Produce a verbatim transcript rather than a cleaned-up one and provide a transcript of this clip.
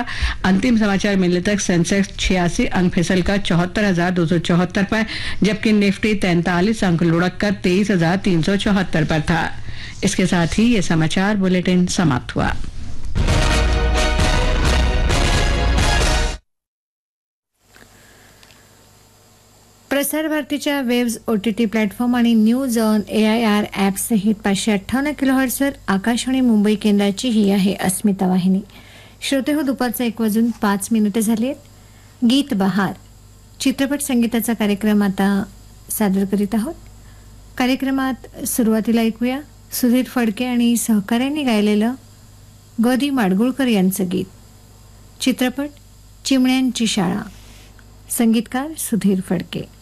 हुआ। अंतिम समाचार मिलने तक सेंसेक्स छियासी अंक फिसलकर चौहत्तर हजार दो सौ चौहत्तर पर, जबकि निफ्टी तैंतालीस अंक लुढ़क कर तेईस हजार तीन सौ चौहत्तर पर था। इसके साथ ही ये समाचार बुलेटिन समाप्त हुआ। प्रसार भारतीच्या waves O T T platform आणि news on A I R app सहित पाचशे अठ्ठावन्न किलोहर्ट्झवर आकाशवाणी मुंबई केंद्राची ही आहे अस्मिता वाहिनी. श्रोते हो, दुपारचा एक वाजून पाच मिनिटे झाली आहेत. गीत बहार चित्रपट संगीताचा कार्यक्रम आता सादर करीत आहोत. कार्यक्रमात सुरुवातीला ऐकूया सुधीर फडके आणि सहकाऱ्यांनी गायलेलं ग दी माडगुळकर यांचं गीत. चित्रपट चिमण्यांची शाळा. संगीतकार सुधीर फडके.